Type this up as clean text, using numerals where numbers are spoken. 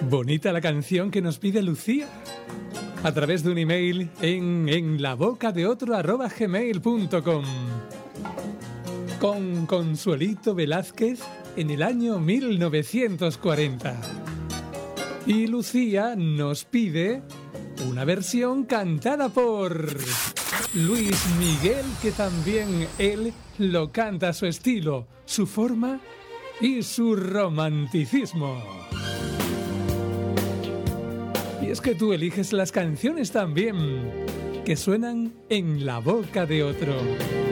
Bonita la canción que nos pide Lucía a través de un email en labocadeotro@gmail.com. Con Consuelito Velázquez en el año 1940. Y Lucía nos pide una versión cantada por Luis Miguel, que también él lo canta a su estilo, su forma y su romanticismo. Y es que tú eliges las canciones también que suenan en la boca de otro.